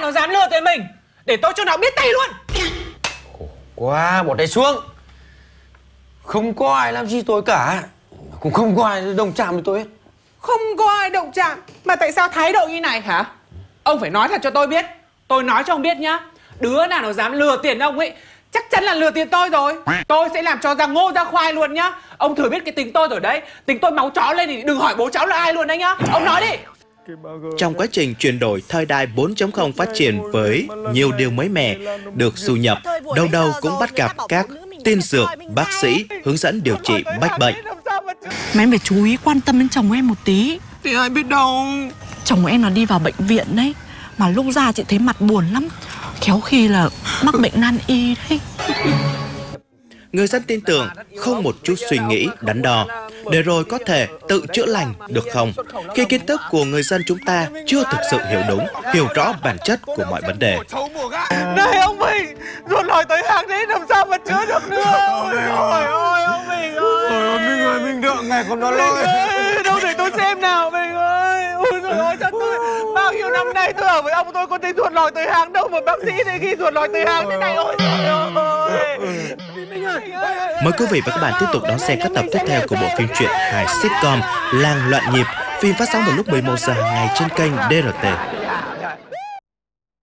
nó dám lừa tiền mình, để tôi cho nó biết tay luôn. Quá, bỏ tay xuống. Không có ai làm gì tôi cả, cũng không có ai đồng chạm với tôi hết. Không có ai động chạm, mà tại sao thái độ như này hả? Ông phải nói thật cho tôi biết. Tôi nói cho ông biết nhá, đứa nào nó dám lừa tiền ông ấy chắc chắn là lừa tiền tôi rồi. Tôi sẽ làm cho ra ngô ra khoai luôn nhá. Ông thử biết cái tính tôi rồi đấy. Tính tôi máu chó lên thì đừng hỏi bố cháu là ai luôn đấy nhá. Ông nói đi. Trong quá trình chuyển đổi thời đại 4.0 phát triển với nhiều điều mới mẻ được du nhập, đâu đâu cũng bắt gặp các tiên dược, bác sĩ hướng dẫn điều trị bách bệnh. Mà em phải chú ý quan tâm đến chồng em một tí. Thì ai biết đâu. Chồng em là đi vào bệnh viện đấy, mà lúc ra chị thấy mặt buồn lắm, khéo khi là mắc bệnh nan y đấy. Người dân tin tưởng, không một chút suy nghĩ, đắn đo, để rồi có thể tự chữa lành được không? Khi kiến thức của người dân chúng ta chưa thực sự hiểu đúng, hiểu rõ bản chất của mọi vấn đề. Này ông mình, ruột lòi tới hàng đấy làm sao mà chữa được nữa. Ôi ôi ông mình ơi. Ôi Minh ơi, Minh đợi ngày còn đó lôi. Đâu để tôi xem nào mình ơi. Ôi trời ơi, chắc tôi bao nhiêu năm nay tôi ở với ông tôi có thấy ruột lòi tới hàng đâu mà bác sĩ này khi ruột lòi tới hàng thế này. Ôi trời ơi. Mời quý vị và các bạn tiếp tục đón xem các tập tiếp theo của bộ phim truyện hài sitcom Làng Loạn Nhịp, phim phát sóng vào lúc 11 giờ hàng ngày trên kênh DRT.